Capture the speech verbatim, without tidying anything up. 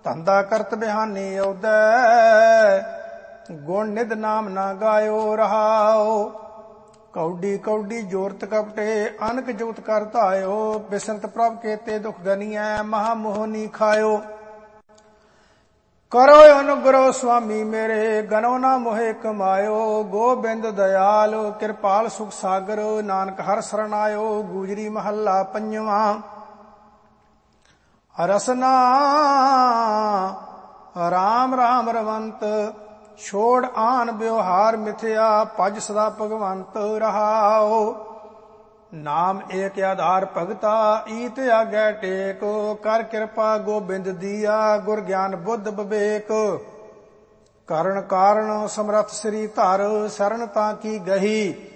ਧੰਦਾ ਕਰਤ ਬਿਹਾਨੀ ਔਦੈ, ਗੁਣ ਨਿਧ ਨਾਮ ਨਾ ਗਾਇਓ ਰਹਾਓ। ਕੌਡੀ ਕੌਡੀ ਜੋਰਤ ਕਪਟੇ, ਅਨਕ ਜੁਗਤ ਕਰ ਧਾਇਓ। ਬਿਸਰਤ ਪ੍ਰਭ ਕੇਤੇ ਦੁਖ ਗਨੀਐ, ਮਹਾ ਮੋਹ ਨੀ ਖਾਇਓ। ਕਰੋ ਅਨੁਗ੍ਰਹ ਸੁਆਮੀ ਮੇਰੇ, ਗਨੋ ਨਾ ਮੋਹਿ ਕਮਾਇਓ। ਗੋਬਿੰਦ ਦਇਆਲ ਕਿਰਪਾਲ ਸੁਖ ਸਾਗਰ, ਨਾਨਕ ਹਰਿ ਸਰਣ ਆਇਓ। ਗੂਜਰੀ ਮਹੱਲਾ ਪੰਜਵਾਂ। ਰਸਨਾ ਰਾਮ ਰਾਮ ਰਵੰਤ, ਛੋੜ ਆਨ ਵਿਵਹਾਰ ਮਿਥਿਆ। ਭਜ ਸਦਾ ਭਗਵੰਤ ਰਹਾਓ। ਨਾਮ ਏਕ ਆਧਾਰ ਭਗਤਾ, ਈਤ ਆਗੈ ਟੇਕ। ਕਰ ਕਿਰਪਾ ਗੋਬਿੰਦ ਦੀਆ, ਗੁਰ ਗਿਆਨ ਬੁੱਧ ਵਿਵੇਕ। ਕਰਨ ਕਾਰਨ ਸਮਰਥ ਸ੍ਰੀ ਧਰ, ਸਰਣ ਤਾਂ ਕੀ ਗਹੀ।